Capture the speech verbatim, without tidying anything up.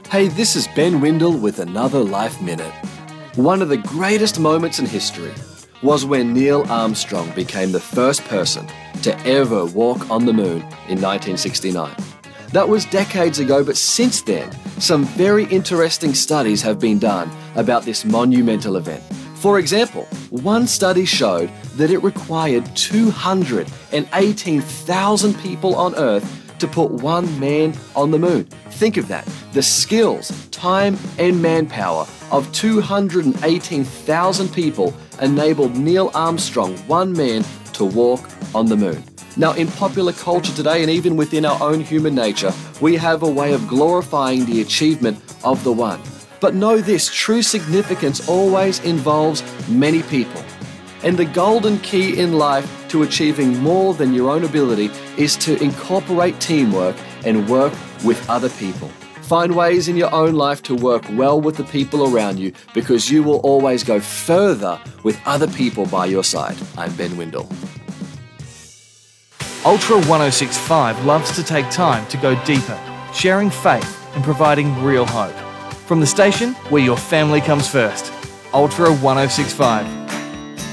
Hey, this is Ben Windle with another Life Minute. One of the greatest moments in history was when Neil Armstrong became the first person to ever walk on the moon in nineteen sixty-nine. That was decades ago, but since then, some very interesting studies have been done about this monumental event. For example, one study showed that it required two hundred eighteen thousand people on Earth to put one man on the moon. Think of that. The skills, time, and manpower of two hundred eighteen thousand people enabled Neil Armstrong, one man, to walk on the moon. Now, in popular culture today, and even within our own human nature, we have a way of glorifying the achievement of the one. But know this, true significance always involves many people. And the golden key in life to achieving more than your own ability is to incorporate teamwork and work with other people. Find ways in your own life to work well with the people around you, because you will always go further with other people by your side. I'm Ben Windle. Ultra ten sixty-five loves to take time to go deeper, sharing faith and providing real hope. From the station where your family comes first, Ultra ten sixty-five.